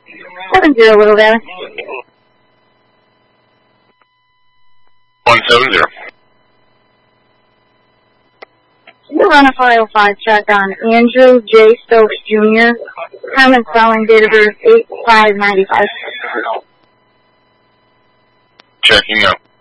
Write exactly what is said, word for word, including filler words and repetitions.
Seven zero, Little Valley. One seven zero. You're on a five oh five check on Andrew J. Stokes Junior Common spelling, date of birth eight five ninety-five. Checking out.